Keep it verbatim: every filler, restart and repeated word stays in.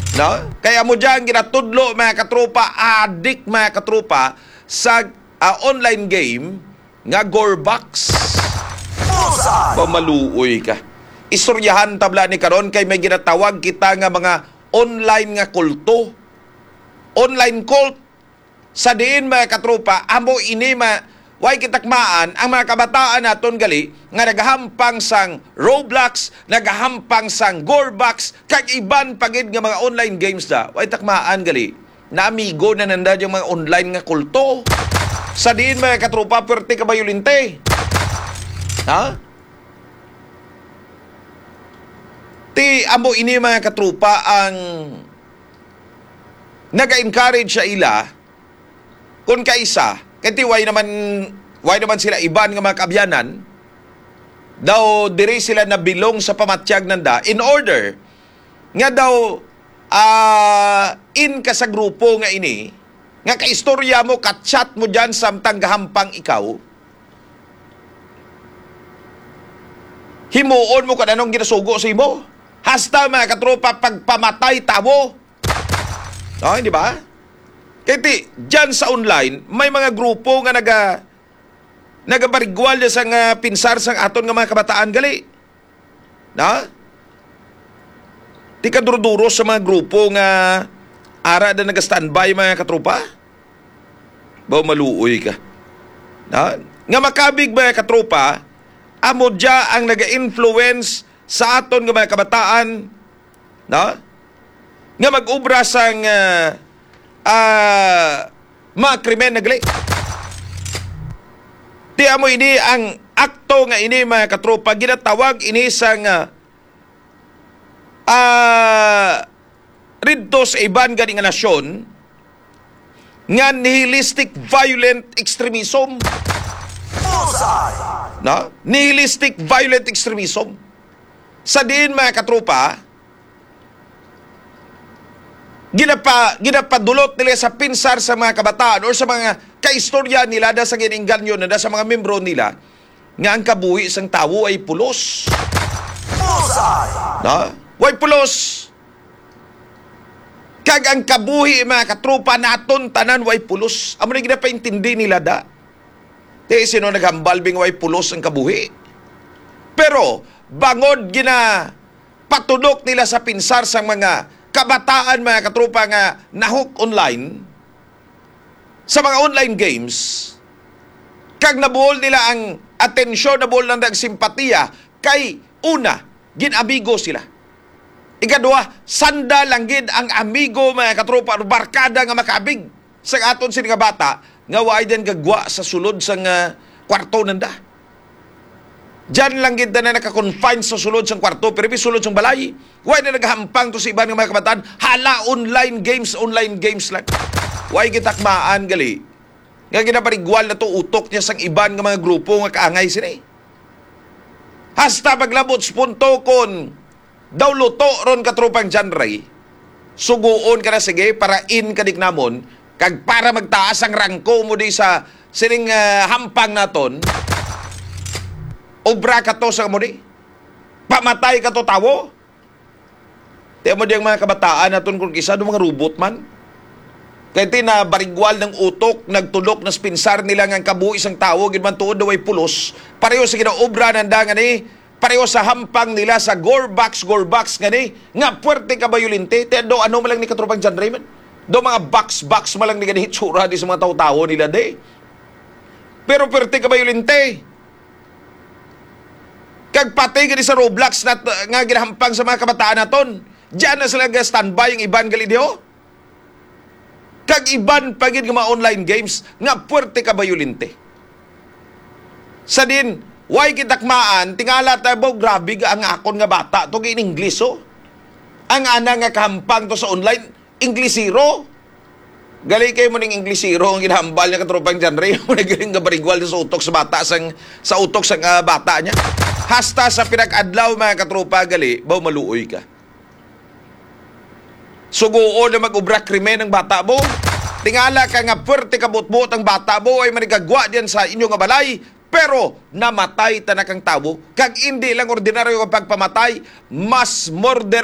No? Kaya mo dyan ginatudlo mga katropa, adik mga katropa sa uh, online game nga Gorebox. Pamaluoy ka. Istoryahan tabla ni karon kay may ginatawag kita nga mga online nga kulto. Online cult. Sa diin mga katropa, amo ini ma way kitakmaan ang mga kabataan naton gali nga nagahampang sang Roblox, nagahampang sang Gorebox, kag iban pagid nga mga online games da. Way takmaan gali. Na amigo na nanda yung mga online nga kulto. Sa diin mga katropa, pwerte ka ba yulinte? Ha? Ti amo ini mga katropa ang naga-encourage sa ila kung kaisa, kasi why naman, why naman sila iban nga mga kabyanan, daw diri sila nabilong sa pamatyag nanda in order nga daw uh, in ka sa grupo nga ini, nga kaistorya mo, ka-chat mo dyan samtang gahampang ikaw, himuon mo kung anong ginasugo sa imo. Hasta mga katropa, pagpamatay tabo. No, hindi ba? Kaya dyan sa online, may mga grupo nga naga nagabarigwal niya sa nga pinsar sang aton nga mga kabataan gali. Na? Di ka duro-duro sa mga grupo nga ara na naga-standby mga katropa. Baw maluoy ka. Na? Nga makabig mga katropa, amo dya ang naga-influence sa aton nga mga kabataan. Na? Nga mag-ubra sang uh, uh, mga krimen na gali. Tiya mo ini ang akto nga ini mga katropa, ginatawag ini sang uh, uh, ridto sa iban gani nga nasyon nga nihilistic violent extremism. No? Nihilistic violent extremism. Sa diin mga katropa, ginapa ginapadulot nila sa pinsar sa mga kabataan or sa mga kaistorya nila da sa giningganyo na da sa mga membro nila nga ang kabuhi sang tawo ay pulos. No? Way pulos. Kag ang kabuhi mga katropa naton tanan way pulos. Amo na ginapaintindi nila da. Di sino naghambalbing way pulos ang kabuhi. Pero bangod gina patudok nila sa pinsar sang mga kabataan mga katropa nga nahuk online sa mga online games, kag nabuhol nila ang atensyon, nabuhol lang ang simpatiya kay una, ginabigo sila. Ikadua, sanda lang gid ang amigo mga katropa, barkada nga makabig sa aton sila nga bata nga waay din gagwa sa sulod sang uh, kwarto nanda. Diyan lang gid na naka-confine sa sulod sang kwarto, pero sulod sang balay. Why na naghampang to sa iban ng mga kabataan? Hala, online games, online games lang. Why gitakmaan gali? Nga ginaparigwal na to utok niya sang iban ng mga grupo nga kaangay sila. Hasta paglabot sa punto kon daw luto ron katropang genre, suguon ka na sige para in kadik namon, kag para magtaas ang rangko mo di sa sining uh, hampang naton, obra ka to sa mo di. Pamatay ka to tawo. Tiyan mo diyang mga kabataan naton kung isa do mga robot man. Kaya ti na barigwal ng utok, nagtulok na spinsar nila ng kabuhi isang tao, gidman tuod na way pulos. Pareho sa ginaobra nanda nga ni, pareho sa hampang nila sa Gorebox, Gorebox nga ni, nga puwerte ka ba yulinte? Tiyan do ano malang ni katropang John Raymond? Do mga box-box malang ni ganit sura di sa mga tao-tao nila de. Pero puwerte ka ba yulinte? Kag patay gani sa Roblox na nga ginahampang sa mga kabataan naton. Diyan na sila standby yung iban gali diyo. Kag iban pagid nga mga online games nga puwerte ka bayulinte. Sa din, why kitakmaan, tingala tayo, grabe ga ang akon nga bata, to in English, oh. Ang ana nga kahampang to sa online, Inglesiro. Gali kayo mo ng Inglesiro, ang ginahambal niya katropang genre, mo nagaling nga barigwal sa utok sa bata, sang, sa utok sa uh, bata niya. Hasta sa pinag-adlaw mga katropa, gali, baw maluoy ka. Suguon na mag-ubra krimen ng bata mo. Tingala ka nga puwerte ka butbut ang bata mo ay manigagwa diyan sa inyong balay, pero namatay tanakang tao. Kag hindi lang ordinaryo ang pagpamatay, mas murder